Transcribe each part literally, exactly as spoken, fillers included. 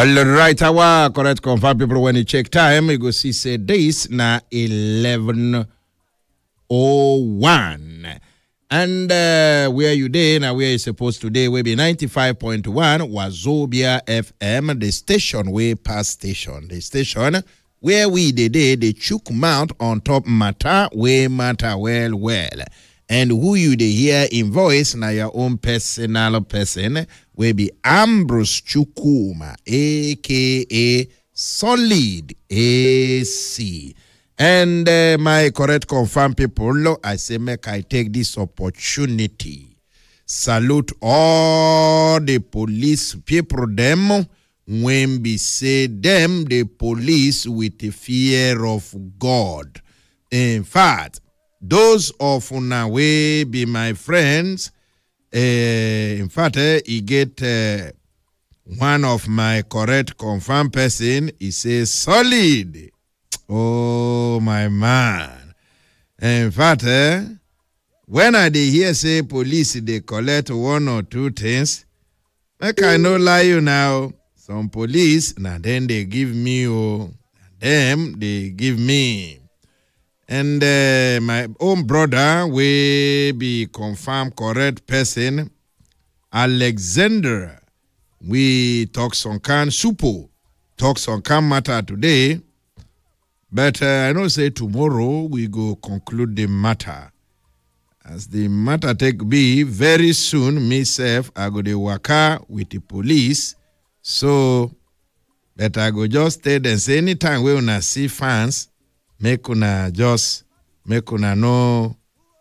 All right, our correct confirm people when you check time, you go see say this na eleven oh one. And uh, where you there now where you supposed to day will be ninety-five point one Wazobia F M, the station way past station. The station where we the day the chook mount on top matter way matter well well. And who you dey hear in voice na your own personal person will be Ambrose Chukuma, aka Solid A C. And uh, my correct confirm people, I say make I take this opportunity. Salute all the police people them when we say them the police with the fear of God. In fact, those of una way be my friends. Uh, in fact, uh, he get uh, one of my correct confirmed person. He says solid. Oh my man. In fact, uh, when I dey hear say police they collect one or two things, like I no lie you now. Some police now then they give me oh, them they give me. And uh, my own brother will be confirmed correct person, Alexander. We talk some can supo, talk some can matter today. But uh, I know say tomorrow we go conclude the matter. As the matter take be, very soon myself I go to waka with the police. So, but I go just stay there and say anytime we wanna see fans, make una just make una know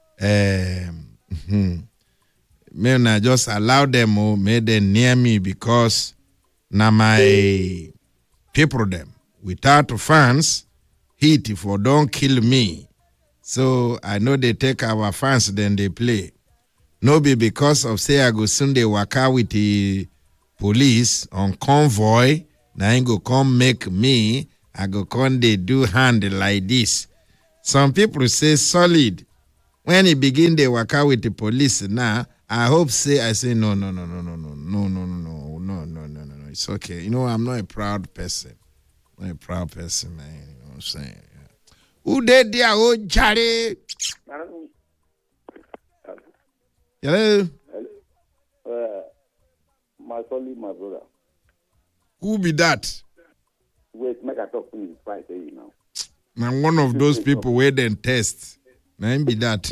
um, may una just allow them or may them near me because na my people them without fans hit if or don't kill me. So I know they take our fans then they play. No be because of say I go soon they waka with the police on convoy, na ain't go come make me I go come they do hand like this. Some people say solid. When he begin they work out with the police now, I hope say I say no no no no no no no no no no no no no no. It's okay. You know I'm not a proud person. I'm not a proud person, man. You know what I'm saying? Yeah. Who did there? Oh, Charlie. Hello. Hello. Uh, my solid, my brother. Who be that? Wait, make I talk to you before I tell you now. Now one of those people where then test. Now be that.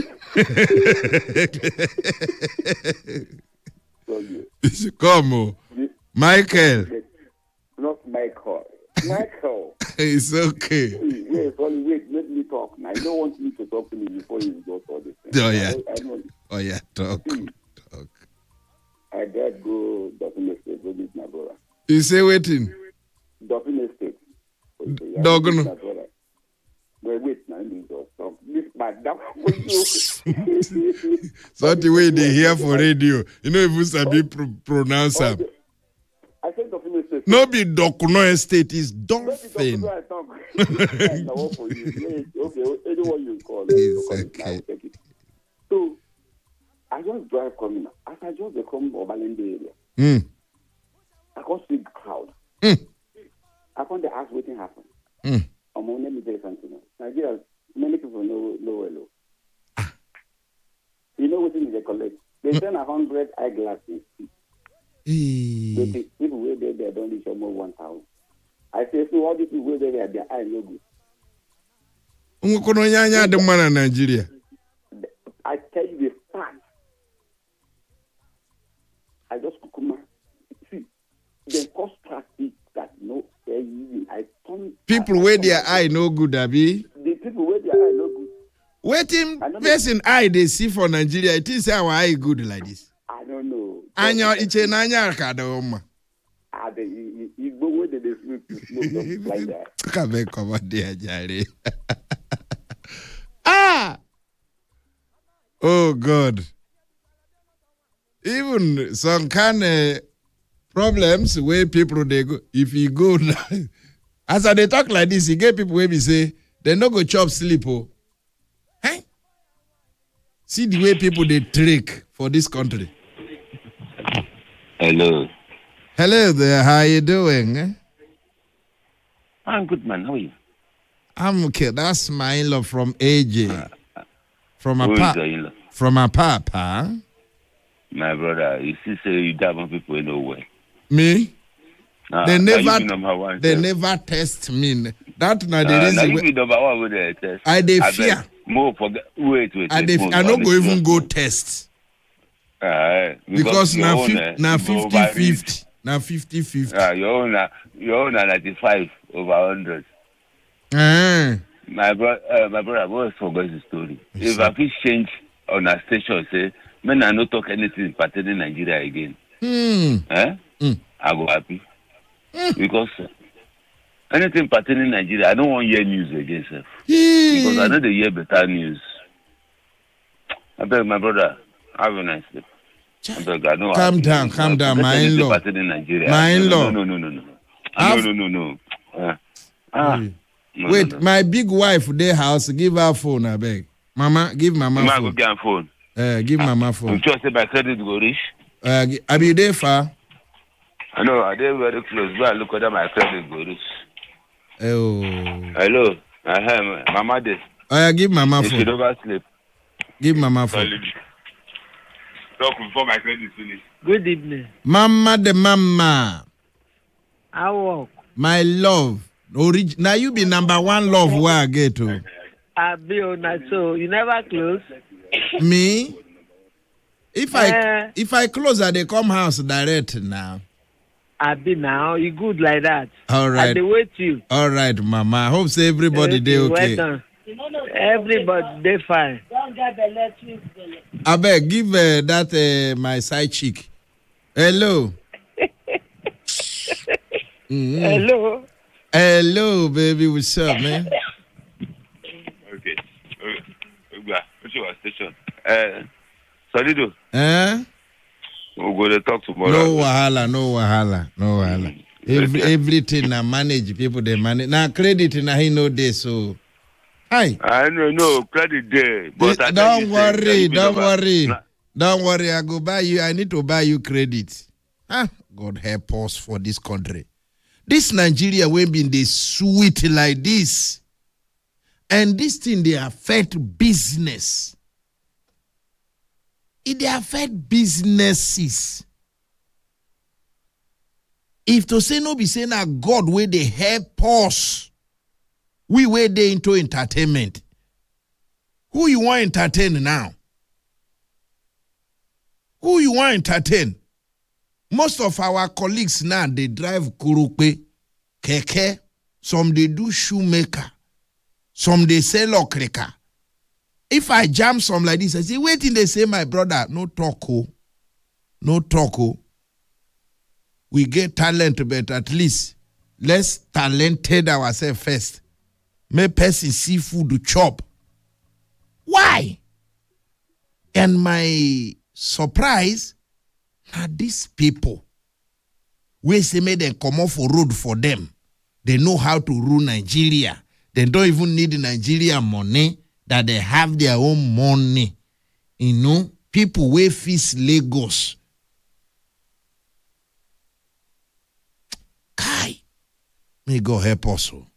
Come on. Michael. Not Michael. Michael. It's okay. Wait, wait, sorry, wait, let me talk. Now, you don't want me to talk to me before you go for this thing. Oh, yeah. I, I know. Oh, yeah, talk. See, talk. I got go Dauphin Estate, go meet my brother. You say waiting? Dauphin Estate. Doggone. Wait, wait, now, you just talk. This man, that for you. Something way they hear for radio. You know if you sabi pro- pronounce them. I said Dauphin Estate. No be Dokuno Estate, it's Dolphin. I talk. I work for you. Okay, anyone you call. It's okay. okay. I will take it. So, I just drive coming. As I just come over in the area, Mm. I can't see crowd. Mm. I can't ask what happened. Mm. I'm going to tell you something. Nigeria, many people know low low. Ah. You know what they collect? They send a hundred eyeglasses. Hey. But the people where they they don't reach almost one thousand. I say so all these people where they are their eye no good. Ungokono nyanya de mana Nigeria. I tell you the fact. I just kukuma. See, the cost traffic that no air using. I turn People where their eye no good, Abi. the people where their eye no good. Waiting person eye they see for Nigeria. It is our eye good like this. I don't know. Anya iche nanya kada oma. Ah, the you go where they smoke smoke like that. Come come on there, Jare. Ah. Oh God. Even some kind of problems where people they go if you go as they talk like this, you get people where we say they no go chop sleep. Oh. Hey? See the way people they trick for this country. Hello. Hello there. How you doing? I'm good, man. How are you? I'm okay. That's my in-law from A J. Uh, from a who is pa- the in-law? From a papa. My brother, you see, say you damn people in nowhere. Me? Nah, they now you never be number one. they sir. never test me. That na the Uh, now reason you why be number one with the test. I dey I fear. beg. More forget. Wait, wait, I wait. dey more I no honest, go even more. go test. Uh, Because your na own, fi- eh, na you go fifty overreach. fifty. Na fifty fifty. Uh, your own, uh, your own, uh, ninety-five over one hundred. Ah. My brother, uh, my brother, I always forget the story. Yes, If sir. I fit change on a station, say, men I no talk anything pertaining Nigeria again. Hmm. Eh? Mm. I go happy. Mm. Because uh, anything pertaining Nigeria, I don't want to hear news again, sir. Because I know they hear better news. I beg my brother, have a nice day. I beg, I know Calm how down, to- calm uh, down, forget my anything in-law. pertaining Nigeria. My No, in-law. No, no, no, no, no. I've- No, no, no, no. Uh, ah. Hey. No, Wait, no, no. my big wife dey house. Give her phone, I beg. Mama, give mama Ma go phone. get am phone. Uh, give mama You phone. sure say my credit go reach? Uh, gi- I be there far. I know, I dey very close. Go and look whether my credit go reach. Oh. Hello. Uh-huh. Mama dey. Uh, give mama You should phone. oversleep. Give mama phone. Solid. Talk before my credit finish. Good evening. Mama the mama. I work. My love. Orig- now you be number one love where I get to. I be on that so you never close. Me? If I Eh. if I close, I they come house direct now. I be now. You good like that. All I right. dey wait you. All right, mama. I hope say everybody they Well okay. done. Everybody they fine. I beg, give uh, that uh, my side chick. Hello. Mhm. Hello. Hello, baby. What's up, man? Okay. Okay. What's your station? Uh, Solido. Huh? We'll go to talk tomorrow. No wahala, no wahala, no wahala. Every, Okay. everything na manage, people they manage. Now credit na he know this, so. Hi. I know, no, credit there. But I tell Don't you, say, worry, you be don't number- worry. Nah, Don't worry, I go buy you. I need to buy you credit. Huh? God help us for this country. This Nigeria will be the sweet like this. And this thing, they affect business. It they affect businesses. If to say no be say na God where they help us, we were they into entertainment. Who you want entertain now? Who you want entertain? Most of our colleagues now, they drive kurupe, keke, some they do shoemaker, some they sell okreka. If I jam some like this, I say, wait till they say, my brother, no talk, oh. No talk, oh. We get talent, but at least let's talented ourselves first. Make person see food to chop. Why? And my surprise, now these people, we say make them come off for road for them. They know how to rule Nigeria. They don't even need Nigeria money, that they have their own money. You know, people wey feast Lagos. Kai, may God help us. oh.